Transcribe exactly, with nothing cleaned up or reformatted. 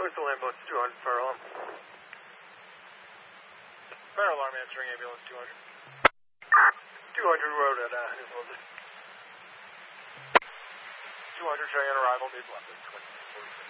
Coastal ambulance two hundred, fire alarm. Fire alarm answering ambulance two hundred. two hundred road at uh, New London. two hundred Cheyenne arrival, needs left.